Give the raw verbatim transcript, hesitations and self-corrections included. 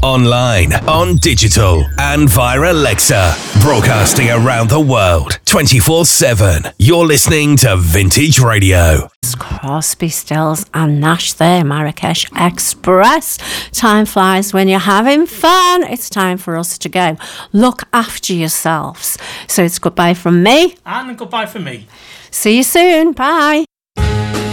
online, on digital, and via Alexa. Broadcasting around the world, twenty-four seven. You're listening to Vintage Radio. Crosby, Stills and Nash there, Marrakesh Express. Time flies when you're having fun. It's time for us to go. Look after yourselves. So it's goodbye from me. And goodbye from me. See you soon. Bye.